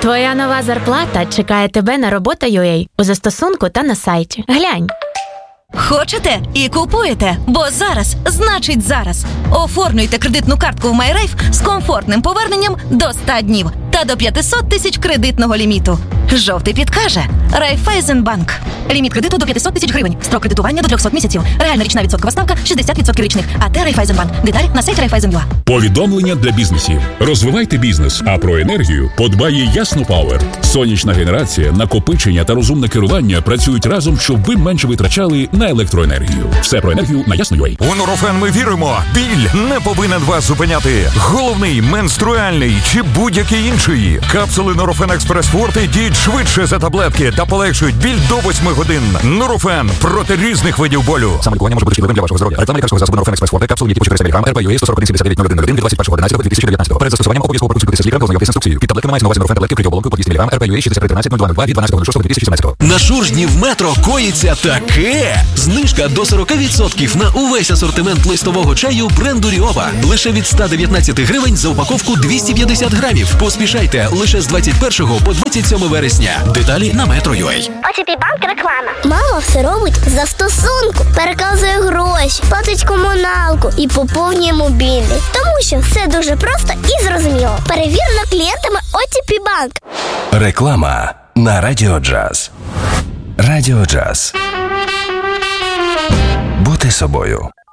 Твоя нова зарплата чекає тебе на робота.ua у застосунку та на сайті. Глянь. Хочете і купуєте, бо зараз значить зараз. Оформлюйте кредитну картку в MyRafe з комфортним поверненням до 100 днів та до 500 тисяч кредитного ліміту. Жовтий підкаже. Райфайзенбанк. Ліміт кредиту до 500 тисяч гривень. Строк кредитування до 300 місяців. Реальна річна відсоткова ставка 60% річних. АТ Райфайзенбанк. Деталі на сайті Райфайзен.ua. Повідомлення для бізнесів. Розвивайте бізнес, а про енергію подбає Ясно Пауер. Сонячна генерація, накопичення та розумне керування працюють разом, щоб ви менше витрачали на електроенергію. Все про енергію на Ясно.ua. У Нурофен ми віримо. Біль не повинен вас зупиняти. Головний, менструальний чи будь-який інший. Капсули Нурофен Експрес Форте діють швидше за таблетки та полегшують біль до 8 годин. Нурофен проти різних видів болю. Саме лікування може бути шкідливим для вашого здоров'я. Реклама лікарського засобу Нурофен Експрес Форте, капсули, які по 400 мг, РП-ЮА 141-79-01 від 21.11.2019. Перед застосуванням обов'язково проконсультуйтеся з лікарем та ознайомтесь з інструкцією. Під таблетками мається на увазі Нурофен таблетки при оболонку по 200 мг, РП-ЮА 6313-0202 від 12.06.2017. На Шуржні в метро коїться таке! Знижка до 40% на увесь асортимент листового чаю бренду Ріова. Лише від 119 гривень за упаковку 250 грамів. Поспішайте лише з 21 по 27 вересня. Деталі на Metro.ua. ОТП банк реклама. Мама все робить за стосунку. Переказує гроші, платить комуналку і поповнює мобільний. Тому що все дуже просто і зрозуміло. Перевірено клієнтами ОТП банк. Реклама на Радіо Джаз. Радіо Джаз. Бути собою.